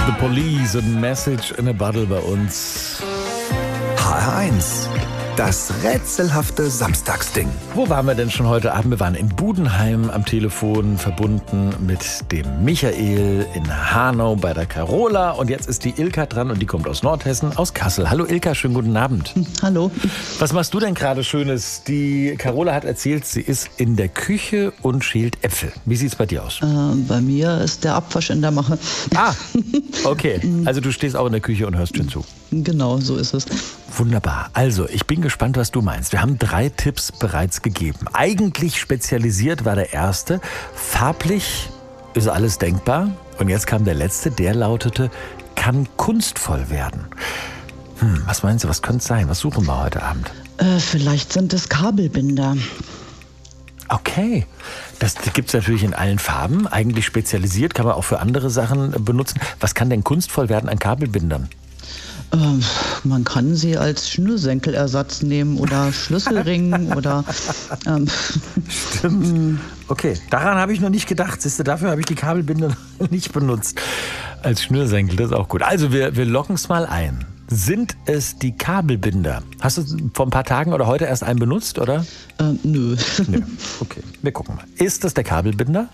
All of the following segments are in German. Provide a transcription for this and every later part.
The Police und Message in a Bottle bei uns. HR1, das rätselhafte Samstagsding. Wo waren wir denn schon heute Abend? Wir waren in Budenheim am Telefon, verbunden mit dem Michael in Hanau bei der Carola. Und jetzt ist die Ilka dran und die kommt aus Nordhessen, aus Kassel. Hallo Ilka, schönen guten Abend. Hallo. Was machst du denn gerade Schönes? Die Carola hat erzählt, sie ist in der Küche und schält Äpfel. Wie sieht's bei dir aus? Bei mir ist der Abwasch in der Mache. Ah, okay. Also du stehst auch in der Küche und hörst schön zu. Genau, so ist es. Wunderbar. Also, ich bin gespannt, was du meinst. Wir haben 3 Tipps bereits gegeben. Eigentlich spezialisiert war der erste. Farblich ist alles denkbar. Und jetzt kam der letzte, der lautete, kann kunstvoll werden. Was meinst du, was könnte es sein? Was suchen wir heute Abend? Vielleicht sind es Kabelbinder. Okay, das gibt es natürlich in allen Farben. Eigentlich spezialisiert, kann man auch für andere Sachen benutzen. Was kann denn kunstvoll werden an Kabelbindern? Man kann sie als Schnürsenkelersatz nehmen oder Schlüsselring oder... Stimmt. Okay, daran habe ich noch nicht gedacht. Siehst du, dafür habe ich die Kabelbinder nicht benutzt. Als Schnürsenkel, das ist auch gut. Also wir locken es mal ein. Sind es die Kabelbinder? Hast du vor ein paar Tagen oder heute erst einen benutzt, oder? Nö. Nö. Okay, wir gucken mal. Ist das der Kabelbinder?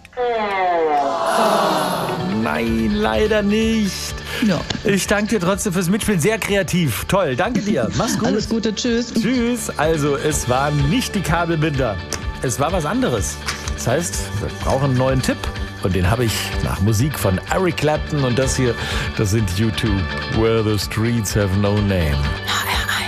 Nein, leider nicht. Ja. Ich danke dir trotzdem fürs Mitspielen. Sehr kreativ. Toll, danke dir. Mach's gut. Alles Gute, tschüss. Tschüss. Also, es waren nicht die Kabelbinder. Es war was anderes. Das heißt, wir brauchen einen neuen Tipp. Und den habe ich nach Musik von Eric Clapton. Und das hier, das sind U2. Where the Streets Have No Name.